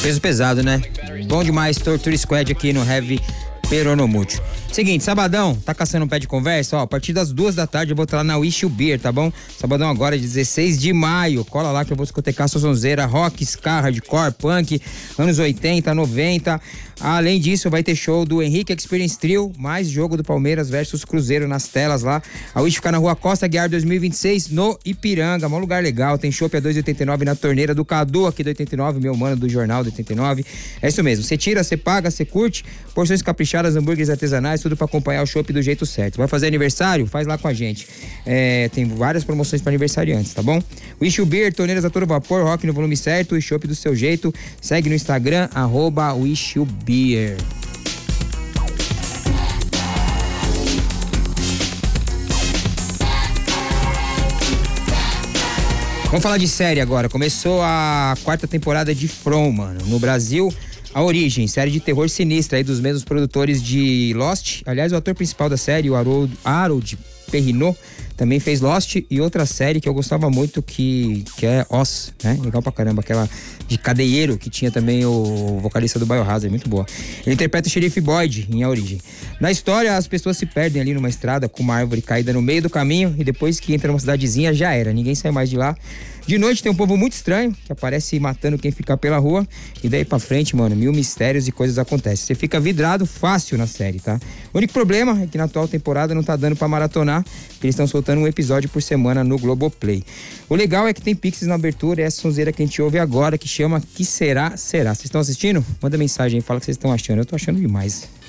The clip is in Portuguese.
Peso pesado, né? Bom demais, Torture Squad aqui no Heavy Peronomútil. Seguinte, sabadão, tá caçando um pé de conversa? Ó, a partir das 2 da tarde eu vou estar lá na Wish You Beer, tá bom? Sabadão agora, 16 de maio. Cola lá que eu vou discotecar sua sonzeira, rock, ska, hardcore, punk, anos 80, 90. Além disso, vai ter show do Henrique Experience Trio, mais jogo do Palmeiras versus Cruzeiro nas telas lá. A Wish fica na Rua Costa Guiar 2026, no Ipiranga. Mó lugar legal, tem chopp a 2,89 na torneira do Cadu aqui do 89, meu mano do Jornal do 89. É isso mesmo, você tira, você paga, você curte, porções caprichadas, hambúrgueres artesanais, tudo pra acompanhar o chopp do jeito certo. Vai fazer aniversário? Faz lá com a gente. Tem várias promoções para aniversariantes, tá bom? Wish You Beer, torneiras a todo vapor, rock no volume certo e chopp do seu jeito. Segue no Instagram, @Wish You Beer. Vamos falar de série agora. Começou a 4ª temporada de From, mano. No Brasil, A Origem, série de terror sinistra aí dos mesmos produtores de Lost. Aliás, o ator principal da série, o Harold Perrineau, também fez Lost e outra série que eu gostava muito que é Oz, né? Legal pra caramba, aquela de cadeieiro que tinha também o vocalista do Biohazard, muito boa. Ele interpreta o xerife Boyd em A Origem. Na história, as pessoas se perdem ali numa estrada com uma árvore caída no meio do caminho e depois que entra numa cidadezinha já era, ninguém sai mais de lá. De noite tem um povo muito estranho que aparece matando quem ficar pela rua e daí pra frente, mano, 1000 mistérios e coisas acontecem. Você fica vidrado fácil na série, tá? O único problema é que na atual temporada não tá dando pra maratonar, porque eles estão soltando um episódio por semana no Globoplay. O legal é que tem Pixies na abertura e essa sonzeira que a gente ouve agora que chama Que Será, Será. Vocês estão assistindo? Manda mensagem aí, fala o que vocês estão achando. Eu tô achando demais.